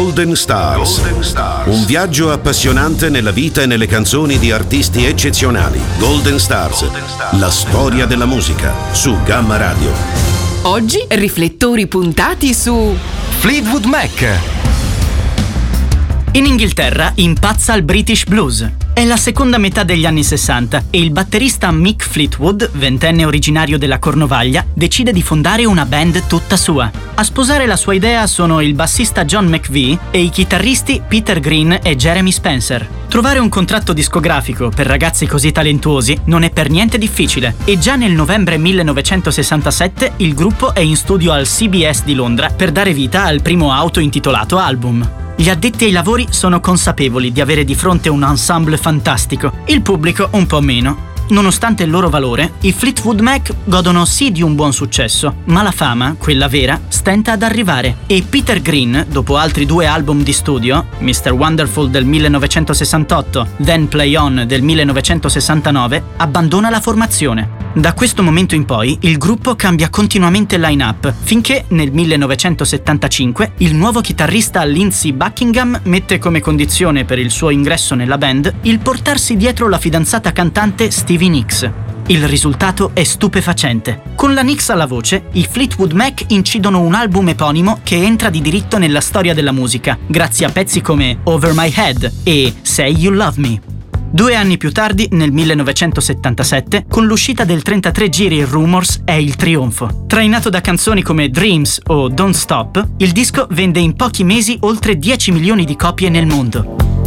Golden Stars. Un viaggio appassionante nella vita e nelle canzoni di artisti eccezionali. Golden Stars. La storia della musica su Gamma Radio. Oggi riflettori puntati su Fleetwood Mac. In Inghilterra impazza il British Blues. È la seconda metà degli anni 60 e il batterista Mick Fleetwood, ventenne originario della Cornovaglia, decide di fondare una band tutta sua. A sposare la sua idea sono il bassista John McVie e i chitarristi Peter Green e Jeremy Spencer. Trovare un contratto discografico per ragazzi così talentuosi non è per niente difficile e già nel novembre 1967 il gruppo è in studio al CBS di Londra per dare vita al primo auto-intitolato album. Gli addetti ai lavori sono consapevoli di avere di fronte un ensemble fantastico, il pubblico un po' meno. Nonostante il loro valore, i Fleetwood Mac godono sì di un buon successo, ma la fama, quella vera, stenta ad arrivare e Peter Green, dopo altri 2 album di studio, Mr. Wonderful del 1968, Then Play On del 1969, abbandona la formazione. Da questo momento in poi il gruppo cambia continuamente line-up, finché nel 1975 il nuovo chitarrista Lindsey Buckingham mette come condizione per il suo ingresso nella band il portarsi dietro la fidanzata cantante Stevie Nicks. Il risultato è stupefacente. Con la Nicks alla voce, i Fleetwood Mac incidono un album eponimo che entra di diritto nella storia della musica, grazie a pezzi come Over My Head e Say You Love Me. 2 anni più tardi, nel 1977, con l'uscita del 33 giri Rumors è il trionfo. Trainato da canzoni come Dreams o Don't Stop, il disco vende in pochi mesi oltre 10 milioni di copie nel mondo.